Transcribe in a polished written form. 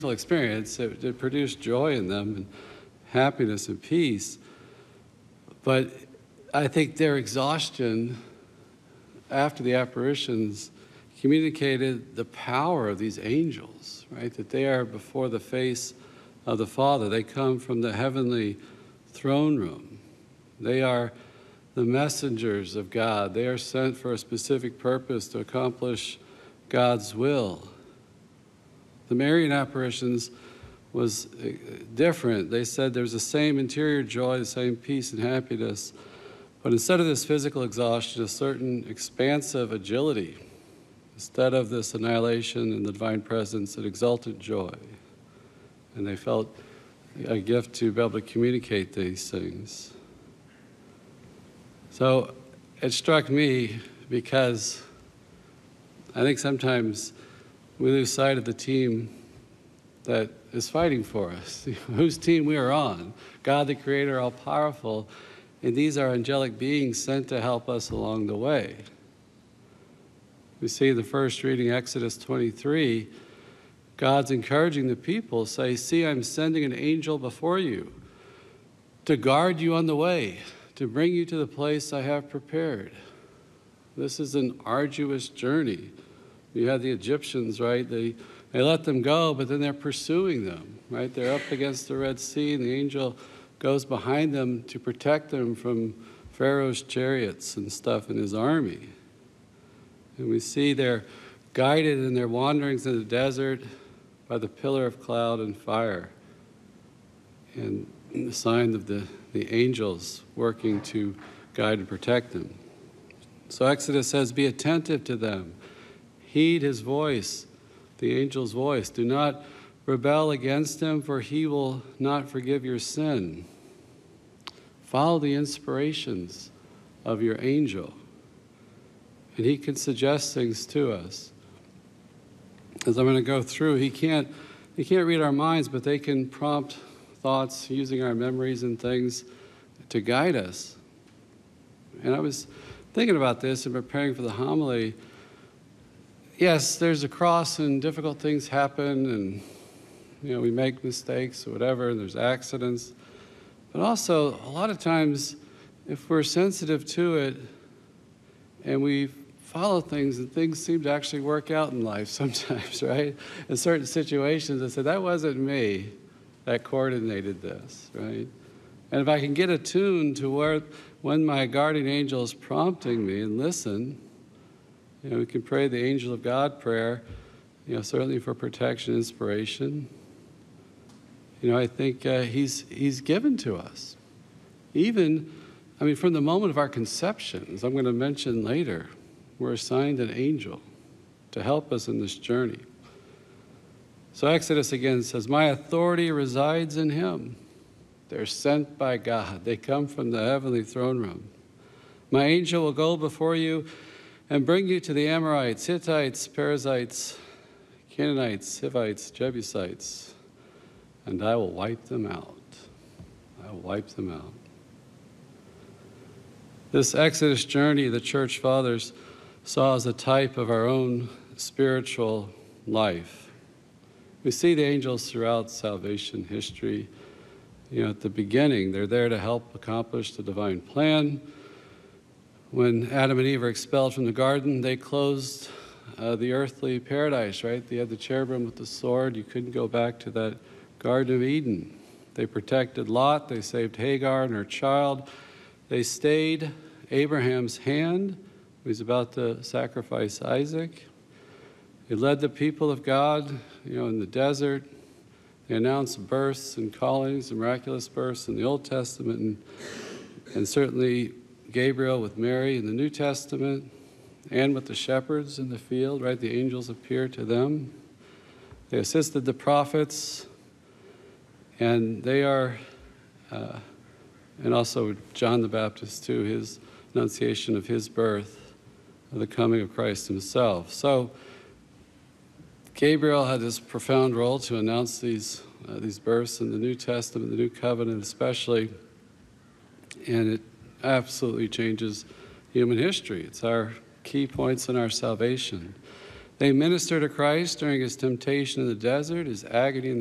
experience. It produced joy in them and happiness and peace. But I think their exhaustion after the apparitions communicated the power of these angels, right? That they are before the face of the Father. They come from the heavenly throne room. They are the messengers of God. They are sent for a specific purpose to accomplish God's will. The Marian apparitions was different. They said there's the same interior joy, the same peace and happiness, but instead of this physical exhaustion, a certain expansive agility. Instead of this annihilation in the divine presence, an exultant joy. And they felt a gift to be able to communicate these things. So it struck me because I think sometimes we lose sight of the team that is fighting for us, whose team we are on. God the Creator, all-powerful, and these are angelic beings sent to help us along the way. We see in the first reading, Exodus 23, God's encouraging the people, say, see, I'm sending an angel before you to guard you on the way, to bring you to the place I have prepared. This is an arduous journey. You had the Egyptians, right? They let them go, but then they're pursuing them, right? They're up against the Red Sea, and the angel goes behind them to protect them from Pharaoh's chariots and stuff in his army. And we see they're guided in their wanderings in the desert by the pillar of cloud and fire, and the sign of the angels working to guide and protect them. So Exodus says, be attentive to them. Heed his voice, the angel's voice. Do not rebel against him, for he will not forgive your sin. Follow the inspirations of your angel, and he can suggest things to us. As I'm going to go through, he can't read our minds, but they can prompt thoughts using our memories and things to guide us. And I was thinking about this and preparing for the homily. Yes, there's a cross and difficult things happen, and we make mistakes or whatever, and there's accidents. But also, a lot of times, if we're sensitive to it and we follow things, and things seem to actually work out in life sometimes, right? In certain situations, I said, that wasn't me that coordinated this, right? And if I can get attuned to when my guardian angel is prompting me and listen, we can pray the angel of God prayer, certainly for protection, inspiration. I think he's given to us. Even, from the moment of our conception, as I'm going to mention later, we're assigned an angel to help us in this journey. So Exodus again says, my authority resides in him. They're sent by God. They come from the heavenly throne room. My angel will go before you and bring you to the Amorites, Hittites, Perizzites, Canaanites, Hivites, Jebusites, and I will wipe them out. I will wipe them out. This Exodus journey, the church fathers saw as a type of our own spiritual life. We see the angels throughout salvation history. At the beginning, they're there to help accomplish the divine plan. When Adam and Eve were expelled from the garden, they closed the earthly paradise, right? They had the cherubim with the sword. You couldn't go back to that Garden of Eden. They protected Lot. They saved Hagar and her child. They stayed Abraham's hand. He was about to sacrifice Isaac. They led the people of God, in the desert. They announced births and callings and miraculous births in the Old Testament, and certainly Gabriel with Mary in the New Testament, and with the shepherds in the field, right? The angels appeared to them. They assisted the prophets, and they are, and also John the Baptist too, his annunciation of his birth, of the coming of Christ himself. So Gabriel had this profound role to announce these births in the New Testament, the New Covenant especially, and it absolutely changes human history. It's our key points in our salvation. They minister to Christ during his temptation in the desert, his agony in